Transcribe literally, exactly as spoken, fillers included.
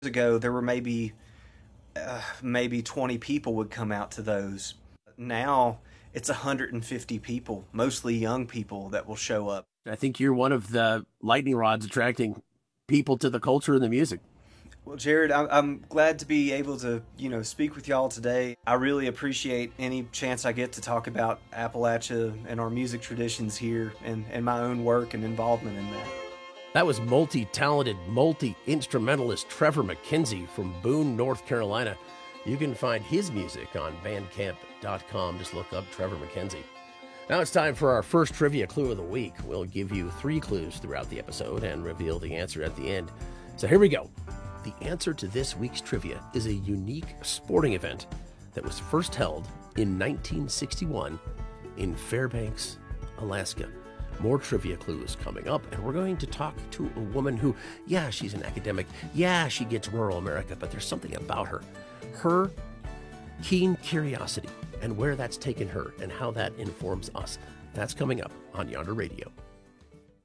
ago, there were maybe uh, maybe twenty people would come out to those. Now it's one hundred fifty people, mostly young people, that will show up. I think you're one of the lightning rods attracting people to the culture and the music. Well, Jared, I'm, I'm glad to be able to, you know, speak with y'all today. I really appreciate any chance I get to talk about Appalachia and our music traditions here, and, and my own work and involvement in that. That was multi-talented, multi-instrumentalist Trevor McKenzie from Boone, North Carolina. You can find his music on bandcamp dot com. Just look up Trevor McKenzie. Now it's time for our first trivia clue of the week. We'll give you three clues throughout the episode and reveal the answer at the end. So here we go. The answer to this week's trivia is a unique sporting event that was first held in nineteen sixty-one in Fairbanks, Alaska. More trivia clues coming up, and we're going to talk to a woman who, yeah, she's an academic. Yeah, she gets rural America, but there's something about her. Her keen curiosity and where that's taken her and how that informs us. That's coming up on Yonder Radio.